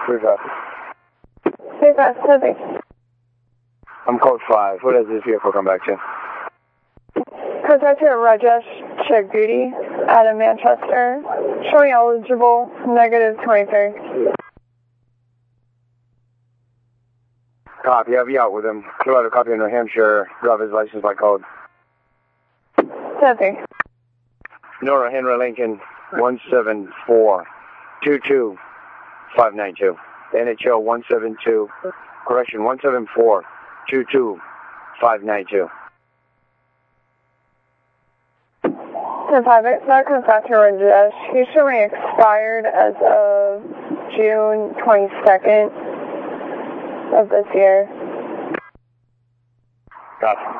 3570. I'm code 5. What does this vehicle come back to? Contact here Rajesh Chagudi out of Manchester. Showing eligible, -23. Copy. I'll be out with him. Fill out a copy of New Hampshire driver's license by code. 70. Nora Henry Lincoln 174-22592. NHL 174-22592. 10-5, that comes back to Rajesh. He's showing expired as of June 22nd of this year. Copy.